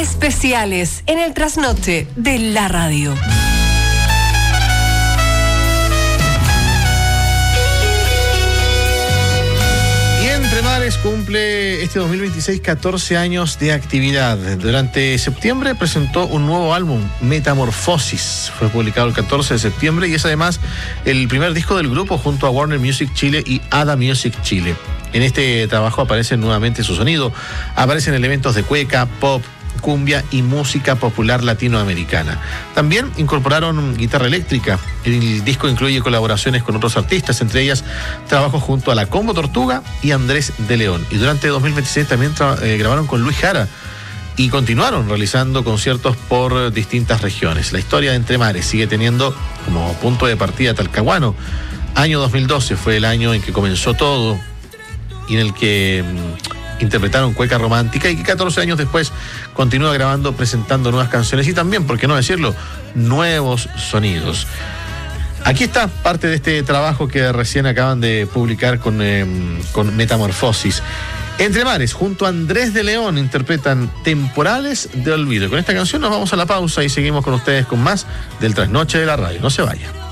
Especiales en el trasnoche de la radio. Cumple este 2026 14 años de actividad. Durante septiembre presentó un nuevo álbum, Metamorfosis. Fue publicado el 14 de septiembre y es además el primer disco del grupo junto a Warner Music Chile y Ada Music Chile. En este trabajo aparece nuevamente su sonido. Aparecen elementos de cueca, pop, cumbia y música popular latinoamericana. También incorporaron guitarra eléctrica. El disco incluye colaboraciones con otros artistas, entre ellas trabajos junto a La Combo Tortuga y Andrés de León. Y durante 2026 también grabaron con Luis Jara y continuaron realizando conciertos por distintas regiones. La historia de Entre Mares sigue teniendo como punto de partida Talcahuano. Año 2012 fue el año en que comenzó todo y en el que interpretaron Cueca Romántica y que 14 años después continúa grabando, presentando nuevas canciones y también, por qué no decirlo, nuevos sonidos. Aquí está parte de este trabajo que recién acaban de publicar con Metamorfosis. Entre Mares, junto a Andrés de León, interpretan Temporales de Olvido. Con esta canción nos vamos a la pausa y seguimos con ustedes con más del Trasnoche de la Radio. No se vaya.